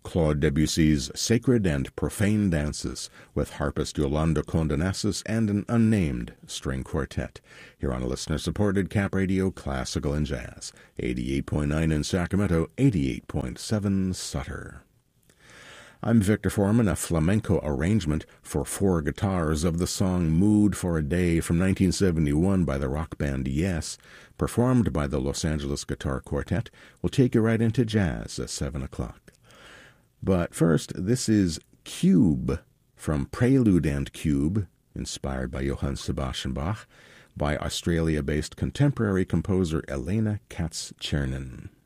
Claude Debussy's Sacred and Profane Dances with harpist Yolanda Condonasis and an unnamed string quartet. Here on a listener-supported Cap Radio Classical and Jazz, 88.9 in Sacramento, 88.7 Sutter. I'm Victor Foreman, a flamenco arrangement for 4 guitars of the song Mood for a Day from 1971 by the rock band Yes, performed by the Los Angeles Guitar Quartet, will take you right into jazz at 7 o'clock. But first, this is Cube from Prelude and Cube, inspired by Johann Sebastian Bach, by Australia-based contemporary composer Elena Katz-Chernin.